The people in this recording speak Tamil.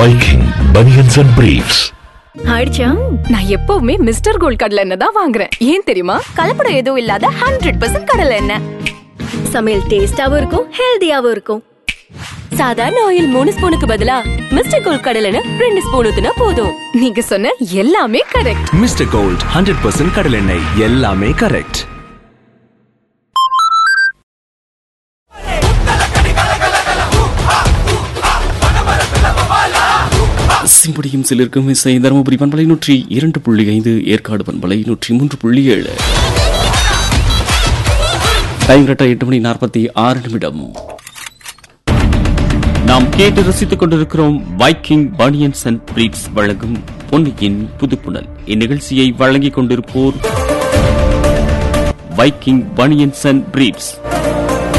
Viking Bunions and Briefs. ஆயிடுச்சா? நான் எப்பவுமே மிஸ்டர் கோல்ட் கடலை எண்ணெய் தான் வாங்குறேன். ஏன் தெரியுமா? கலப்படம் எதுவும் இல்லாத 100% கடலை எண்ணெய். சமையல் டேஸ்டாவும் இருக்கும், ஹெல்தியாவும் இருக்கும். சாதாரண ஆயில் 3 ஸ்பூனுக்கு பதிலா மிஸ்டர் கோல்ட் கடலை எண்ணெய் 2 ஸ்பூன் ஊத்துனா போதும். நீங்க சொன்ன எல்லாமே கரெக்ட். மிஸ்டர் கோல்ட் 100% கடலை எண்ணெய், எல்லாமே கரெக்ட். சிம்படியும் சிலருக்கும் இசை தருமபுரி பண்பலை 102.5, ஏற்காடு பண்பலை 103.7. டைம் கரெக்டா 8:46. நாம் கேட்டு ரசித்துக் கொண்டிருக்கிறோம் வைக்கிங் பனியன்ஸ் அண்ட் பிரீட்ஸ் வழங்கும் பொன்னியின் புதுப்புணல். இந்நிகழ்ச்சியை வழங்கிக் கொண்டிருப்போர் வைக்கிங் பனியன்ஸ் அண்ட் பிரீட்ஸ்.